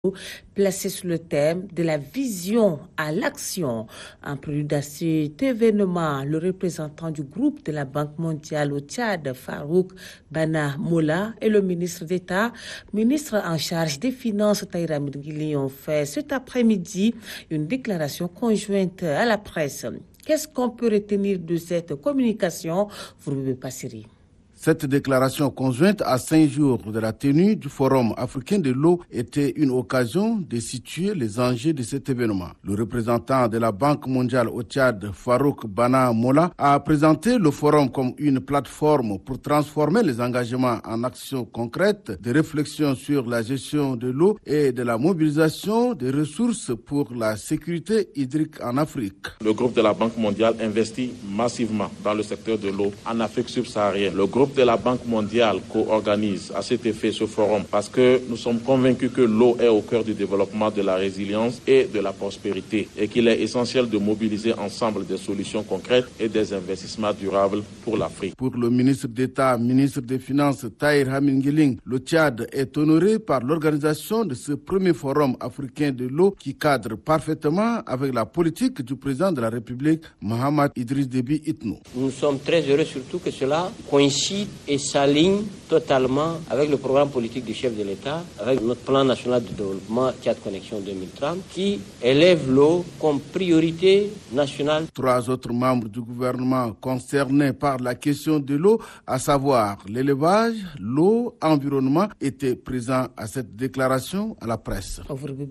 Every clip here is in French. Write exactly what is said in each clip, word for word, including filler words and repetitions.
placé sur le thème de la vision à l'action. En prélude à cet événement, le représentant du groupe de la Banque mondiale au Tchad, Farouk Bana Moula, et le ministre d'État, ministre en charge des Finances, Tahir Hamid Ngili, ont fait cet après-midi une déclaration conjointe à la presse. Qu'est-ce qu'on peut retenir de cette communication? Vous ne pouvez pas série. Cette déclaration conjointe à cinq jours de la tenue du Forum africain de l'eau était une occasion de situer les enjeux de cet événement. Le représentant de la Banque mondiale au Tchad, Farouk Bana Moula, a présenté le forum comme une plateforme pour transformer les engagements en actions concrètes, de réflexion sur la gestion de l'eau et de la mobilisation des ressources pour la sécurité hydrique en Afrique. Le groupe de la Banque mondiale investit massivement dans le secteur de l'eau en Afrique subsaharienne. Le groupe de la Banque mondiale co-organise à cet effet ce forum parce que nous sommes convaincus que l'eau est au cœur du développement de la résilience et de la prospérité et qu'il est essentiel de mobiliser ensemble des solutions concrètes et des investissements durables pour l'Afrique. Pour le ministre d'État, ministre des Finances Tahir Hamid Ngili, le Tchad est honoré par l'organisation de ce premier forum africain de l'eau qui cadre parfaitement avec la politique du président de la République, Mohamed Idriss Déby Itno. Nous sommes très heureux surtout que cela coïncide et s'aligne totalement avec le programme politique du chef de l'État, avec notre plan national de développement Tchad Connexion deux mille trente, qui élève l'eau comme priorité nationale. Trois autres membres du gouvernement concernés par la question de l'eau, à savoir l'élevage, l'eau, l'environnement, étaient présents à cette déclaration à la presse.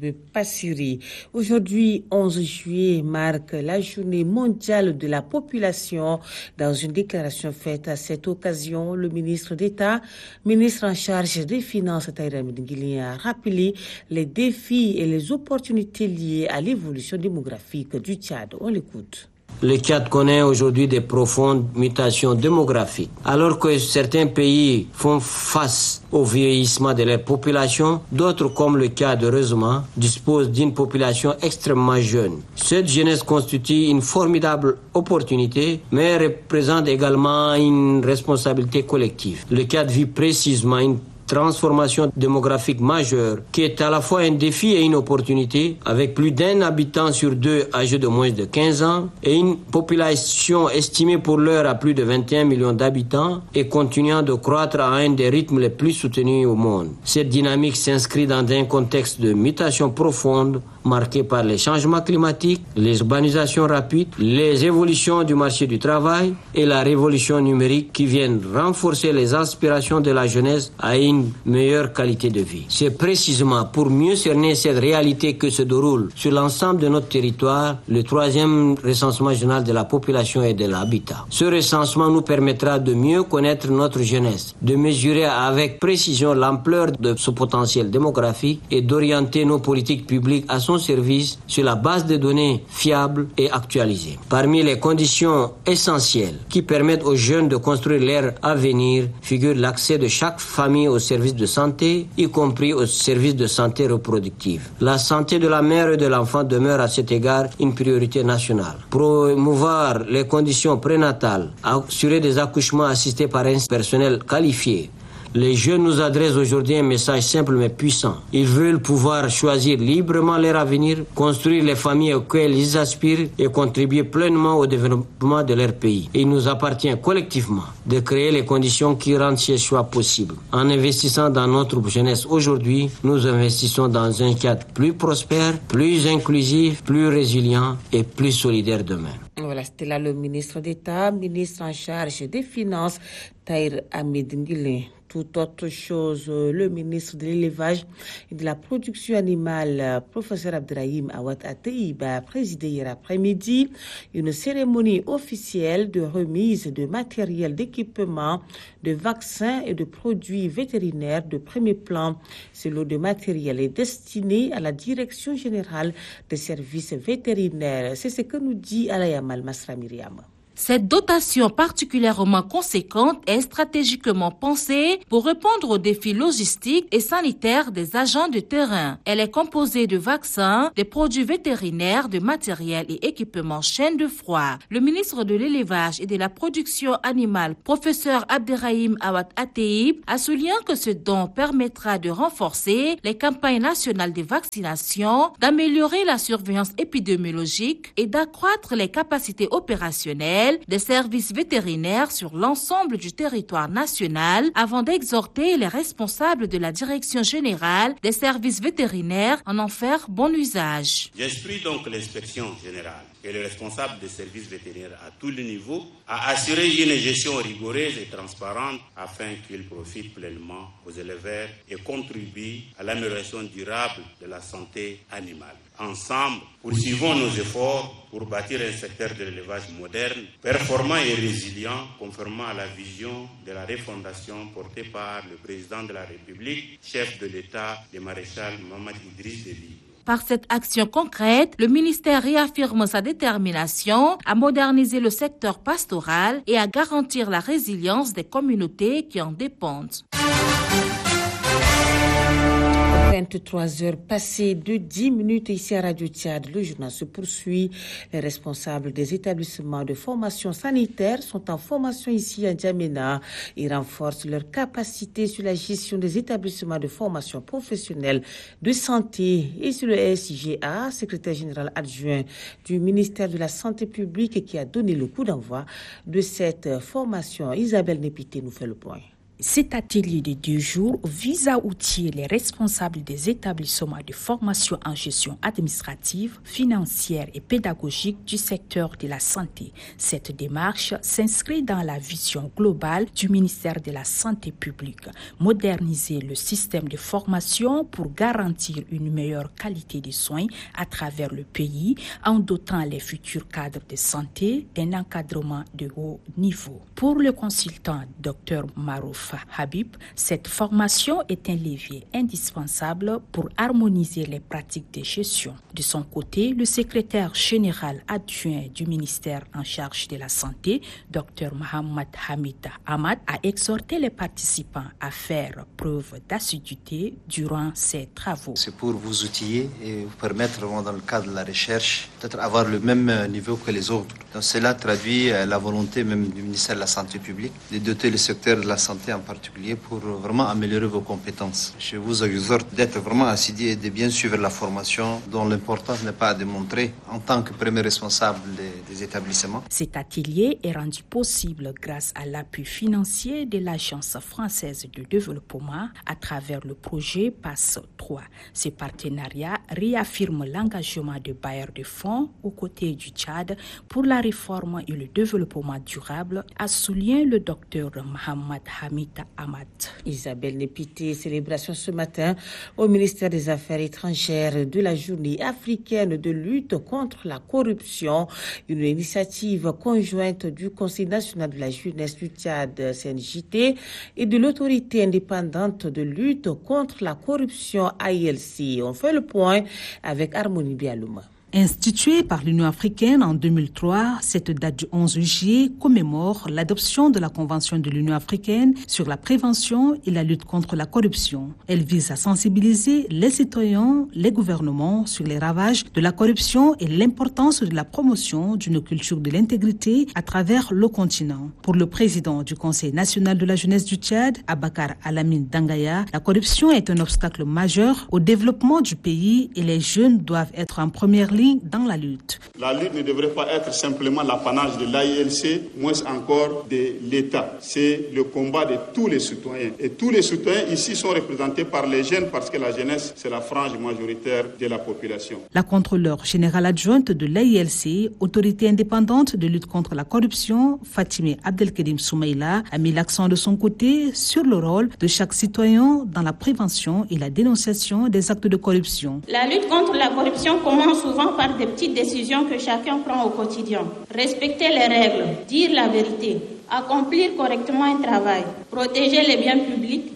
Aujourd'hui, onze juillet, marque la journée mondiale de la population. Dans une déclaration faite à cette occasion, le ministre d'État, ministre en charge des Finances, Tahir Hamid Ngili, a rappelé les défis et les opportunités liées à l'évolution démographique du Tchad. On l'écoute. Le Tchad connaît aujourd'hui des profondes mutations démographiques. Alors que certains pays font face au vieillissement de leur population, d'autres, comme le Tchad, heureusement, disposent d'une population extrêmement jeune. Cette jeunesse constitue une formidable opportunité, mais représente également une responsabilité collective. Le Tchad vit précisément une transformation démographique majeure qui est à la fois un défi et une opportunité, avec plus d'un habitant sur deux âgé de moins de quinze ans et une population estimée pour l'heure à plus de vingt et un millions d'habitants et continuant de croître à un des rythmes les plus soutenus au monde. Cette dynamique s'inscrit dans un contexte de mutation profonde marqué par les changements climatiques, les urbanisations rapides, les évolutions du marché du travail et la révolution numérique qui viennent renforcer les aspirations de la jeunesse à une meilleure qualité de vie. C'est précisément pour mieux cerner cette réalité que se déroule sur l'ensemble de notre territoire le troisième recensement général de la population et de l'habitat. Ce recensement nous permettra de mieux connaître notre jeunesse, de mesurer avec précision l'ampleur de ce potentiel démographique et d'orienter nos politiques publiques à son service sur la base de données fiables et actualisées. Parmi les conditions essentielles qui permettent aux jeunes de construire leur avenir figure l'accès de chaque famille aux services de santé, y compris aux services de santé reproductive. La santé de la mère et de l'enfant demeure à cet égard une priorité nationale. Promouvoir les conditions prénatales, assurer des accouchements assistés par un personnel qualifié. Les jeunes nous adressent aujourd'hui un message simple mais puissant. Ils veulent pouvoir choisir librement leur avenir, construire les familles auxquelles ils aspirent et contribuer pleinement au développement de leur pays. Il nous appartient collectivement de créer les conditions qui rendent ces choix possibles. En investissant dans notre jeunesse aujourd'hui, nous investissons dans un cadre plus prospère, plus inclusif, plus résilient et plus solidaire demain. Voilà, c'était là le ministre d'État, ministre en charge des Finances, Tahir Hamid Ngili. Toute autre chose, le ministre de l'élevage et de la production animale, professeur Abdrahim Awad Ateib, a présidé hier après-midi une cérémonie officielle de remise de matériel d'équipement, de vaccins et de produits vétérinaires de premier plan. Ce lot de matériel est destiné à la Direction générale des services vétérinaires. C'est ce que nous dit Alayamal Masra Myriam. Cette dotation particulièrement conséquente est stratégiquement pensée pour répondre aux défis logistiques et sanitaires des agents de terrain. Elle est composée de vaccins, des produits vétérinaires, de matériel et équipements chaîne de froid. Le ministre de l'Élevage et de la Production animale, professeur Abderrahim Awad Ateib, a souligné que ce don permettra de renforcer les campagnes nationales de vaccination, d'améliorer la surveillance épidémiologique et d'accroître les capacités opérationnelles des services vétérinaires sur l'ensemble du territoire national avant d'exhorter les responsables de la Direction générale des services vétérinaires à en faire bon usage. J'instruis donc l'inspection générale et le responsable des services vétérinaires à tous les niveaux à assurer une gestion rigoureuse et transparente afin qu'ils profitent pleinement aux éleveurs et contribuent à l'amélioration durable de la santé animale. Ensemble, poursuivons nos efforts pour bâtir un secteur de l'élevage moderne, performant et résilient, conformément à la vision de la refondation portée par le président de la République, chef de l'État, le maréchal Mohamed Idriss Déby. Par cette action concrète, le ministère réaffirme sa détermination à moderniser le secteur pastoral et à garantir la résilience des communautés qui en dépendent. vingt-trois heures passées de dix minutes ici à Radio Tchad. Le journal se poursuit. Les responsables des établissements de formation sanitaire sont en formation ici à N'Djamena. Ils renforcent leur capacité sur la gestion des établissements de formation professionnelle de santé. Et sur le S I G A, secrétaire général adjoint du ministère de la Santé publique qui a donné le coup d'envoi de cette formation. Isabelle Népité nous fait le point. Cet atelier de deux jours vise à outiller les responsables des établissements de formation en gestion administrative, financière et pédagogique du secteur de la santé. Cette démarche s'inscrit dans la vision globale du ministère de la Santé publique, moderniser le système de formation pour garantir une meilleure qualité de soins à travers le pays en dotant les futurs cadres de santé d'un encadrement de haut niveau. Pour le consultant Dr Marouf Habib, cette formation est un levier indispensable pour harmoniser les pratiques de gestion. De son côté, le secrétaire général adjoint du ministère en charge de la santé, Dr Mohamed Hamida Ahmad, a exhorté les participants à faire preuve d'assiduité durant ces travaux. C'est pour vous outiller et vous permettre, dans le cadre de la recherche, peut-être avoir le même niveau que les autres. Donc cela traduit la volonté même du ministère de la Santé publique de doter le secteur de la santé en particulier pour vraiment améliorer vos compétences. Je vous exhorte d'être vraiment assidu et de bien suivre la formation dont l'importance n'est pas à démontrer en tant que premier responsable des, des établissements. Cet atelier est rendu possible grâce à l'appui financier de l'Agence française de développement à travers le projet PASS trois. Ce partenariat réaffirme l'engagement de bailleurs de fonds aux côtés du Tchad pour la réforme et le développement durable, a souligné le docteur Mohamed Hamida Ahmad. Isabelle Népité, célébration ce matin au ministère des Affaires étrangères de la journée africaine de lutte contre la corruption, une initiative conjointe du Conseil national de la jeunesse du Tchad, C N J T, et de l'autorité indépendante de lutte contre la corruption, A I L C. On fait le point avec Harmonie Bialouma. Instituée par l'Union africaine en deux mille trois, cette date du onze juillet commémore l'adoption de la Convention de l'Union africaine sur la prévention et la lutte contre la corruption. Elle vise à sensibiliser les citoyens, les gouvernements sur les ravages de la corruption et l'importance de la promotion d'une culture de l'intégrité à travers le continent. Pour le président du Conseil national de la jeunesse du Tchad, Abakar Alamine Dangaya, la corruption est un obstacle majeur au développement du pays et les jeunes doivent être en première ligne dans la lutte. La lutte ne devrait pas être simplement l'apanage de l'A I L C, moins encore de l'État. C'est le combat de tous les citoyens. Et tous les citoyens ici sont représentés par les jeunes parce que la jeunesse, c'est la frange majoritaire de la population. La contrôleure générale adjointe de l'A I L C, autorité indépendante de lutte contre la corruption, Fatime Abdelkerim Soumaïla, a mis l'accent de son côté sur le rôle de chaque citoyen dans la prévention et la dénonciation des actes de corruption. La lutte contre la corruption commence souvent par des petites décisions que chacun prend au quotidien. Respecter les règles, dire la vérité, accomplir correctement un travail, protéger les biens publics,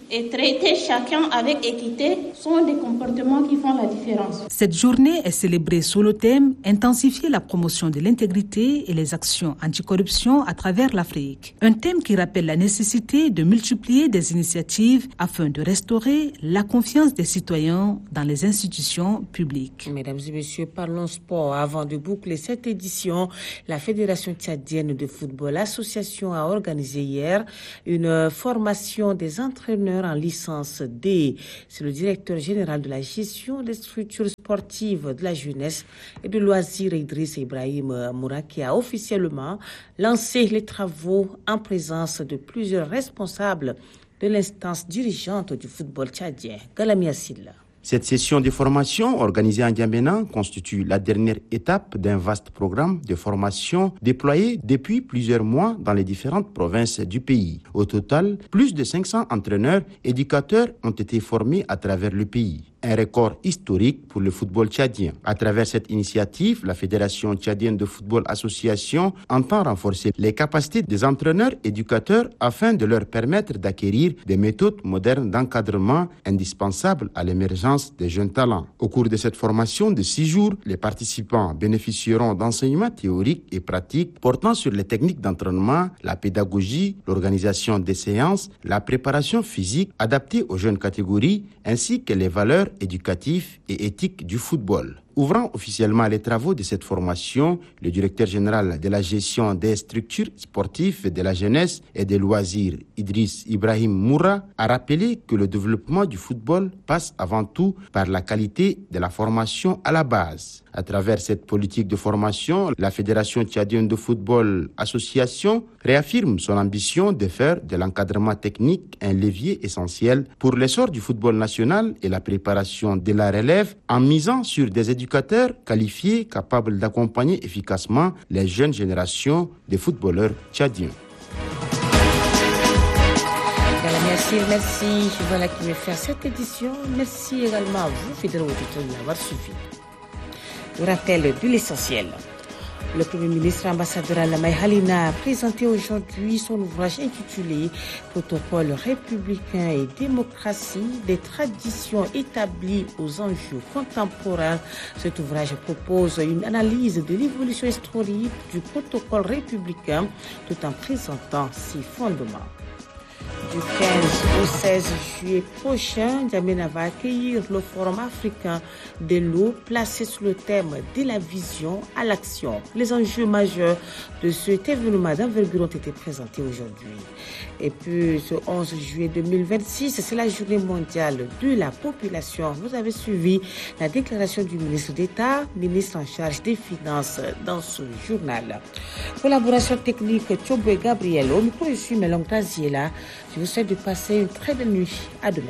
et traiter chacun avec équité sont des comportements qui font la différence. Cette journée est célébrée sous le thème « Intensifier la promotion de l'intégrité et les actions anticorruption à travers l'Afrique ». Un thème qui rappelle la nécessité de multiplier des initiatives afin de restaurer la confiance des citoyens dans les institutions publiques. Mesdames et messieurs, parlons sport. Avant de boucler cette édition, la Fédération tchadienne de football association a organisé hier une formation des entraîneurs en licence D. C'est le directeur général de la gestion des structures sportives de la jeunesse et de loisirs, Idriss Ibrahim Moura, qui a officiellement lancé les travaux en présence de plusieurs responsables de l'instance dirigeante du football tchadien. Galamia Silla. Cette session de formation organisée en N'Djamena constitue la dernière étape d'un vaste programme de formation déployé depuis plusieurs mois dans les différentes provinces du pays. Au total, plus de cinq cents entraîneurs, éducateurs ont été formés à travers le pays. Un record historique pour le football tchadien. À travers cette initiative, la Fédération tchadienne de football association entend renforcer les capacités des entraîneurs éducateurs afin de leur permettre d'acquérir des méthodes modernes d'encadrement indispensables à l'émergence des jeunes talents. Au cours de cette formation de six jours, les participants bénéficieront d'enseignements théoriques et pratiques portant sur les techniques d'entraînement, la pédagogie, l'organisation des séances, la préparation physique adaptée aux jeunes catégories, ainsi que les valeurs éducatif et éthique du football. Ouvrant officiellement les travaux de cette formation, le directeur général de la gestion des structures sportives de la jeunesse et des loisirs, Idriss Ibrahim Moura, a rappelé que le développement du football passe avant tout par la qualité de la formation à la base. À travers cette politique de formation, la Fédération tchadienne de football association réaffirme son ambition de faire de l'encadrement technique un levier essentiel pour l'essor du football national et la préparation de la relève en misant sur des éducateurs qualifiés capables d'accompagner efficacement les jeunes générations de footballeurs tchadiens. Merci, merci. Voilà qui me fait cette édition. Merci également à vous, fidèles auditeurs, de l'avoir suivi. Le rappel de l'essentiel. Le Premier ministre ambassadeur Alamay Halina a présenté aujourd'hui son ouvrage intitulé « Protocole républicain et démocratie, des traditions établies aux enjeux contemporains ». Cet ouvrage propose une analyse de l'évolution historique du protocole républicain tout en présentant ses fondements. Du quinze au seize juillet prochain, N'Djamena va accueillir le Forum africain de l'eau placé sous le thème de la vision à l'action. Les enjeux majeurs de cet événement d'envergure ont été présentés aujourd'hui. Et puis, ce onze juillet deux mille vingt-six, c'est la journée mondiale de la population. Vous avez suivi la déclaration du ministre d'État, ministre en charge des Finances, dans ce journal. Collaboration technique, Thiobo et Gabriel. Au micro, je suis Mélanie Graziella. Je vous souhaite de passer une très belle nuit. À demain.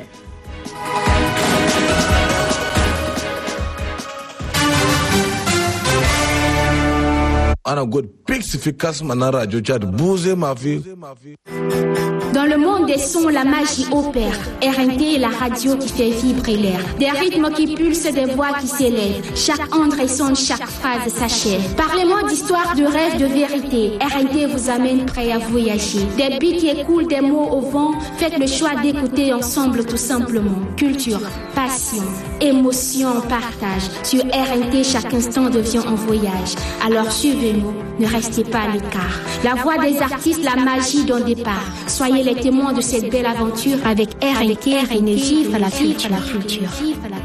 Ana god pixifikace mana radio chat bouger ma vie. Dans le monde des sons, la magie opère. R N T est la radio qui fait vibrer l'air. Des rythmes qui pulsent, des voix qui s'élèvent. Chaque onde résonne, chaque phrase s'achève. Parlez-moi d'histoire, de rêve, de vérité. R N T vous amène prêt à voyager. Des beats qui écoulent, des mots au vent. Faites le choix d'écouter ensemble tout simplement. Culture, passion, émotion, partage. Sur R N T, chaque instant devient un voyage. Alors suivez-nous, ne restez pas à l'écart. La voix des artistes, la magie d'un départ. Soyez les témoins de cette belle aventure avec R N T, R N T, vive la culture.